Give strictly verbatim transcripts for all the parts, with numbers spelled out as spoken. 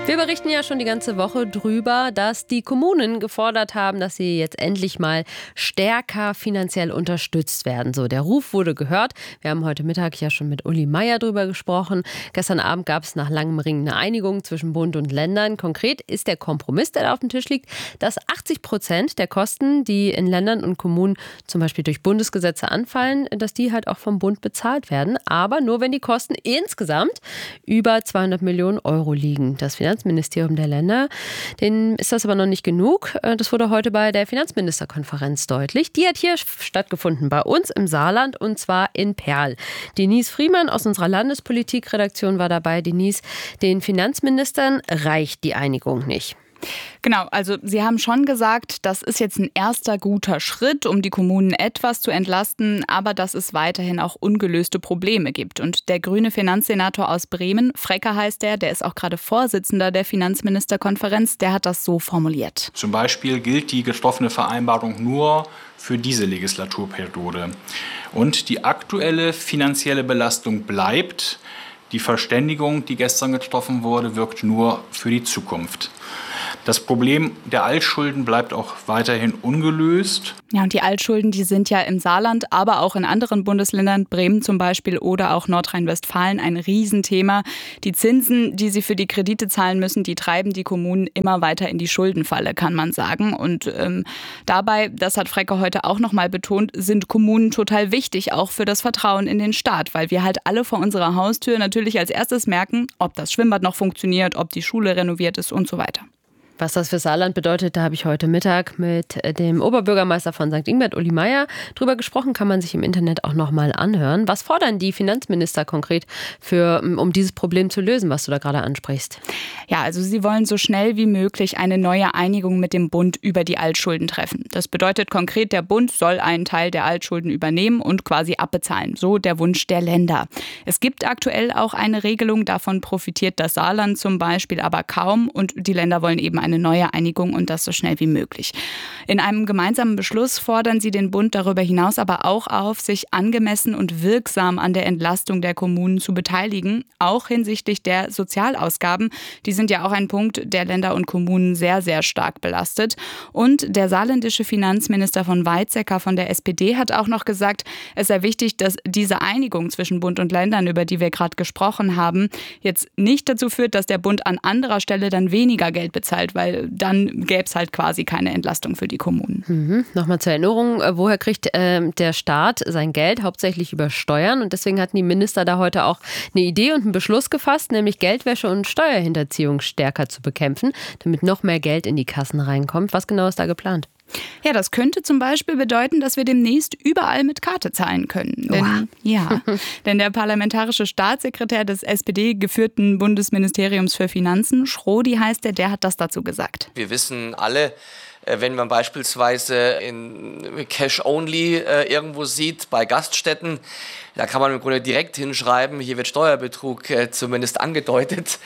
Wir berichten ja schon die ganze Woche drüber, dass die Kommunen gefordert haben, dass sie jetzt endlich mal stärker finanziell unterstützt werden. So, der Ruf wurde gehört. Wir haben heute Mittag ja schon mit Uli Meier drüber gesprochen. Gestern Abend gab es nach langem Ringen eine Einigung zwischen Bund und Ländern. Konkret ist der Kompromiss, der da auf dem Tisch liegt, dass achtzig Prozent der Kosten, die in Ländern und Kommunen zum Beispiel durch Bundesgesetze anfallen, dass die halt auch vom Bund bezahlt werden. Aber nur, wenn die Kosten insgesamt über zweihundert Millionen Euro liegen. Das Finanzministerium der Länder, denen ist das aber noch nicht genug. Das wurde heute bei der Finanzministerkonferenz deutlich. Die hat hier stattgefunden bei uns im Saarland und zwar in Perl. Denise Friemann aus unserer Landespolitikredaktion war dabei. Denise, den Finanzministern reicht die Einigung nicht. Genau, also Sie haben schon gesagt, das ist jetzt ein erster guter Schritt, um die Kommunen etwas zu entlasten, aber dass es weiterhin auch ungelöste Probleme gibt. Und der grüne Finanzsenator aus Bremen, Frecker heißt der, der ist auch gerade Vorsitzender der Finanzministerkonferenz, der hat das so formuliert. Zum Beispiel gilt die getroffene Vereinbarung nur für diese Legislaturperiode. Und die aktuelle finanzielle Belastung bleibt. Die Verständigung, die gestern getroffen wurde, wirkt nur für die Zukunft. Das Problem der Altschulden bleibt auch weiterhin ungelöst. Ja, und die Altschulden, die sind ja im Saarland, aber auch in anderen Bundesländern, Bremen zum Beispiel oder auch Nordrhein-Westfalen, ein Riesenthema. Die Zinsen, die sie für die Kredite zahlen müssen, die treiben die Kommunen immer weiter in die Schuldenfalle, kann man sagen. Und ähm, dabei, das hat Frecker heute auch nochmal betont, sind Kommunen total wichtig, auch für das Vertrauen in den Staat, weil wir halt alle vor unserer Haustür natürlich als erstes merken, ob das Schwimmbad noch funktioniert, ob die Schule renoviert ist und so weiter. Was das für Saarland bedeutet, da habe ich heute Mittag mit dem Oberbürgermeister von Sankt Ingbert, Uli Meier, drüber gesprochen. Kann man sich im Internet auch nochmal anhören. Was fordern die Finanzminister konkret, für, um dieses Problem zu lösen, was du da gerade ansprichst? Ja, also sie wollen so schnell wie möglich eine neue Einigung mit dem Bund über die Altschulden treffen. Das bedeutet konkret, der Bund soll einen Teil der Altschulden übernehmen und quasi abbezahlen. So der Wunsch der Länder. Es gibt aktuell auch eine Regelung, davon profitiert das Saarland zum Beispiel aber kaum. Und die Länder wollen eben eine neue Einigung und das so schnell wie möglich. In einem gemeinsamen Beschluss fordern sie den Bund darüber hinaus aber auch auf, sich angemessen und wirksam an der Entlastung der Kommunen zu beteiligen, auch hinsichtlich der Sozialausgaben. Die sind ja auch ein Punkt, der Länder und Kommunen sehr, sehr stark belastet. Und der saarländische Finanzminister von Weizsäcker von der S P D hat auch noch gesagt, es sei wichtig, dass diese Einigung zwischen Bund und Ländern, über die wir gerade gesprochen haben, jetzt nicht dazu führt, dass der Bund an anderer Stelle dann weniger Geld bezahlt, weil dann gäbe es halt quasi keine Entlastung für die Kommunen. Mhm. Nochmal zur Erinnerung, woher kriegt äh, der Staat sein Geld? Hauptsächlich über Steuern. Und deswegen hatten die Minister da heute auch eine Idee und einen Beschluss gefasst, nämlich Geldwäsche und Steuerhinterziehung stärker zu bekämpfen, damit noch mehr Geld in die Kassen reinkommt. Was genau ist da geplant? Ja, das könnte zum Beispiel bedeuten, dass wir demnächst überall mit Karte zahlen können. Denn, ja, denn der parlamentarische Staatssekretär des S P D-geführten Bundesministeriums für Finanzen, Schrodi heißt der, der hat das dazu gesagt. Wir wissen alle, wenn man beispielsweise in Cash-Only äh, irgendwo sieht, bei Gaststätten, da kann man im Grunde direkt hinschreiben, hier wird Steuerbetrug äh, zumindest angedeutet.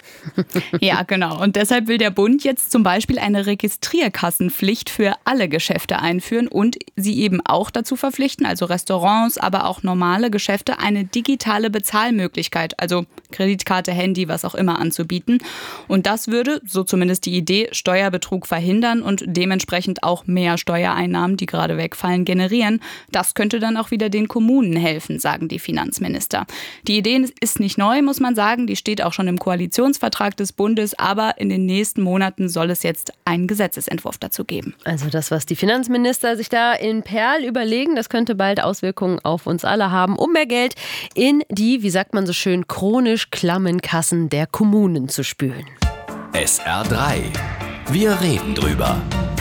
Ja, genau. Und deshalb will der Bund jetzt zum Beispiel eine Registrierkassenpflicht für alle Geschäfte einführen und sie eben auch dazu verpflichten, also Restaurants, aber auch normale Geschäfte, eine digitale Bezahlmöglichkeit, also Kreditkarte, Handy, was auch immer anzubieten. Und das würde, so zumindest die Idee, Steuerbetrug verhindern und dementsprechend auch mehr Steuereinnahmen, die gerade wegfallen, generieren. Das könnte dann auch wieder den Kommunen helfen, sagen die Finanzminister. Die Idee ist nicht neu, muss man sagen. Die steht auch schon im Koalitionsvertrag des Bundes. Aber in den nächsten Monaten soll es jetzt einen Gesetzesentwurf dazu geben. Also das, was die Finanzminister sich da in Perl überlegen, das könnte bald Auswirkungen auf uns alle haben, um mehr Geld in die, wie sagt man so schön, chronisch klammen Kassen der Kommunen zu spülen. S R drei. Wir reden drüber.